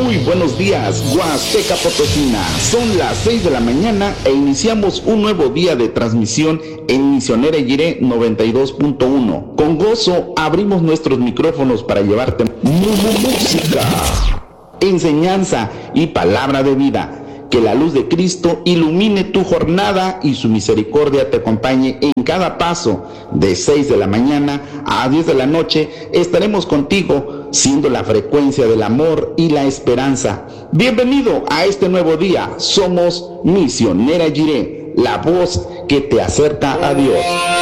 Muy buenos días, Huasteca Potosina. Son las 6 de la mañana e iniciamos un nuevo día de transmisión en Misionera Jiré 92.1. Con gozo abrimos nuestros micrófonos para llevarte música, enseñanza y palabra de vida. Que la luz de Cristo ilumine tu jornada y su misericordia te acompañe en cada paso. De 6 de la mañana a 10 de la noche estaremos contigo, siendo la frecuencia del amor y la esperanza. Bienvenido a este nuevo día. Somos Misionera Jiré, la voz que te acerca a Dios.